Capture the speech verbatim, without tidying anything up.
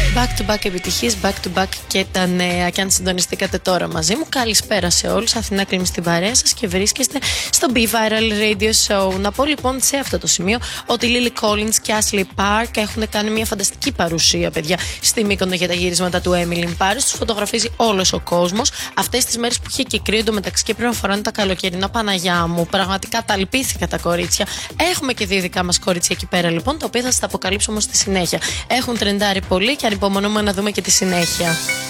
Back to back επιτυχίες, back to back και τα νέα. Και αν συντονιστήκατε τώρα μαζί μου, καλησπέρα σε όλους. Αθηνά Κλίμη στην παρέα σας και βρίσκεστε στο B-Viral Radio Show. Να πω λοιπόν σε αυτό το σημείο ότι η Lily Collins και Ashley Park έχουν κάνει μια φανταστική παρουσία, παιδιά, στη Μύκονο για τα γυρίσματα του Emily in Paris. Τους φωτογραφίζει όλος ο κόσμος. Αυτές τις μέρες που είχε και κρύο εντωμεταξύ και πρέπει να φοράνε τα καλοκαιρινά, Παναγιά μου. Πραγματικά τα λυπήθηκα τα κορίτσια. Έχουμε και δύο δικά μας κορίτσια εκεί πέρα λοιπόν, τα οποία θα σας τα αποκαλύψω όμως στη συνέχεια. Έχουν τρεντάρει πολύ και ανυπομονούμε να δούμε και τη συνέχεια.